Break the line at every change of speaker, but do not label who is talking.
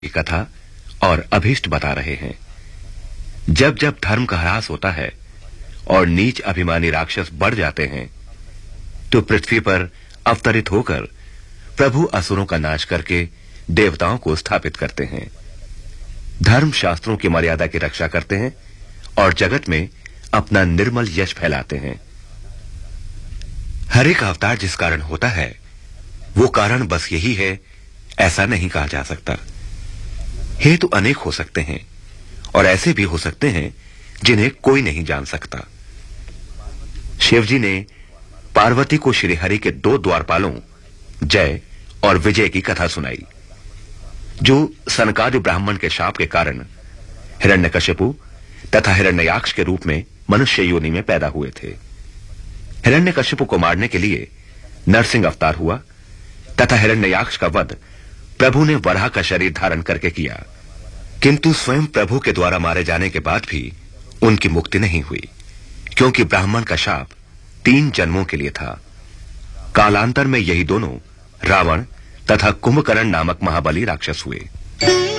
की कथा और अभीष्ट बता रहे हैं। जब जब धर्म का ह्रास होता है और नीच अभिमानी राक्षस बढ़ जाते हैं, तो पृथ्वी पर अवतरित होकर प्रभु असुरों का नाश करके देवताओं को स्थापित करते हैं, धर्म शास्त्रों की मर्यादा की रक्षा करते हैं और जगत में अपना निर्मल यश फैलाते हैं। हर एक अवतार जिस कारण होता है, वो कारण बस यही है, ऐसा नहीं कहा जा सकता। हेतु अनेक हो सकते हैं और ऐसे भी हो सकते हैं जिन्हें कोई नहीं जान सकता। शिवजी ने पार्वती को श्री हरि के दो द्वारपालों जय और विजय की कथा सुनाई, जो सनकादि ब्राह्मण के शाप के कारण हिरण्यकशिपु तथा हिरण्ययाक्ष के रूप में मनुष्य योनि में पैदा हुए थे। हिरण्यकशिपु को मारने के लिए नरसिंह अवतार हुआ तथा हिरण्ययाक्ष का वध प्रभु ने वराह का शरीर धारण करके किया, किंतु स्वयं प्रभु के द्वारा मारे जाने के बाद भी उनकी मुक्ति नहीं हुई, क्योंकि ब्राह्मण का शाप 3 जन्मों के लिए था। कालांतर में यही दोनों रावण तथा कुंभकर्ण नामक महाबली राक्षस हुए।